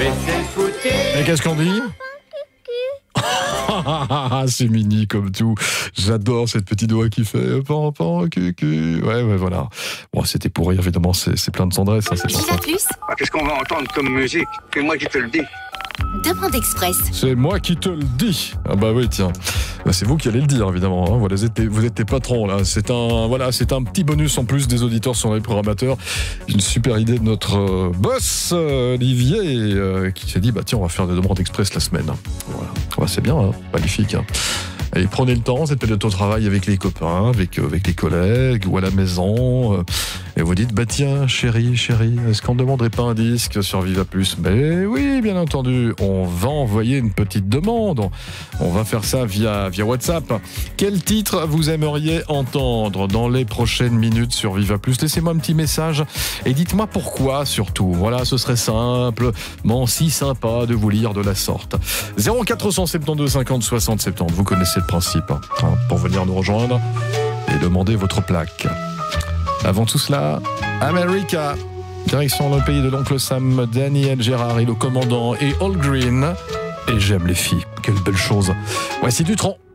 Et qu'est-ce qu'on dit? C'est mini comme tout. J'adore cette petite voix qui fait pan pan cucu. Ouais, voilà. Bon, c'était pour rire, évidemment, c'est plein de tendresse. Hein, Viva Plus. Qu'est-ce qu'on va entendre comme musique? C'est moi qui te le dis. Demande Express. C'est moi qui te le dis. Ah bah oui, tiens. Bah, c'est vous qui allez le dire, évidemment. Hein. Voilà, vous êtes tes patrons, là. C'est un petit bonus en plus des auditeurs sur les programmateurs. Une super idée de notre boss, Olivier, qui s'est dit, bah tiens, on va faire des demandes express la semaine. Voilà. Ouais, c'est bien, hein. Magnifique. Hein. Allez, prenez le temps, cette période au travail avec les copains, avec les collègues ou à la maison. Et vous dites, bah tiens, chérie, est-ce qu'on ne demanderait pas un disque sur Viva Plus? Ben oui, bien entendu, on va envoyer une petite demande. On va faire ça via WhatsApp. Quel titre vous aimeriez entendre dans les prochaines minutes sur Viva Plus? Laissez-moi un petit message et dites-moi pourquoi surtout. Voilà, ce serait simplement si sympa de vous lire de la sorte. 0472 50 60 70, vous connaissez le principe, hein, pour venir nous rejoindre et demander votre plaque. Avant tout cela, America, direction le pays de l'oncle Sam, Daniel Gérard et le commandant et All Green. Et j'aime les filles, quelle belle chose. Voici Dutronc.